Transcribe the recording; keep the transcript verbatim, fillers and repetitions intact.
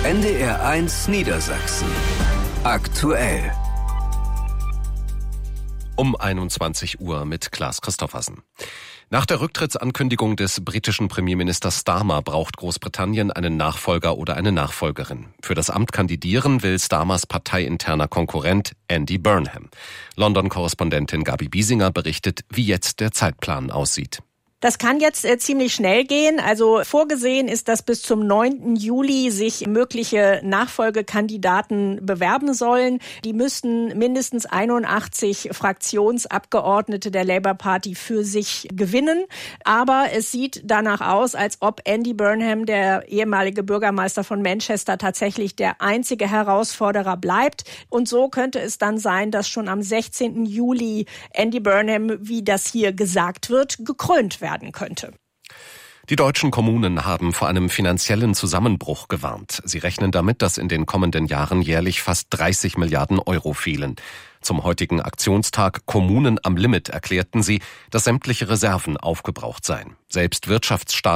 N D R eins Niedersachsen. Aktuell. Um einundzwanzig Uhr mit Klaas Christoffersen. Nach der Rücktrittsankündigung des britischen Premierministers Starmer braucht Großbritannien einen Nachfolger oder eine Nachfolgerin. Für das Amt kandidieren will Starmers parteiinterner Konkurrent Andy Burnham. London-Korrespondentin Gabi Biesinger berichtet, wie jetzt der Zeitplan aussieht. Das kann jetzt äh, ziemlich schnell gehen. Also vorgesehen ist, dass bis zum neunten Juli sich mögliche Nachfolgekandidaten bewerben sollen. Die müssten mindestens einundachtzig Fraktionsabgeordnete der Labour Party für sich gewinnen. Aber es sieht danach aus, als ob Andy Burnham, der ehemalige Bürgermeister von Manchester, tatsächlich der einzige Herausforderer bleibt. Und so könnte es dann sein, dass schon am sechzehnten Juli Andy Burnham, wie das hier gesagt wird, gekrönt wird. werden könnte. Die deutschen Kommunen haben vor einem finanziellen Zusammenbruch gewarnt. Sie rechnen damit, dass in den kommenden Jahren jährlich fast dreißig Milliarden Euro fehlen. Zum heutigen Aktionstag Kommunen am Limit erklärten sie, dass sämtliche Reserven aufgebraucht seien. Selbst wirtschaftsstarke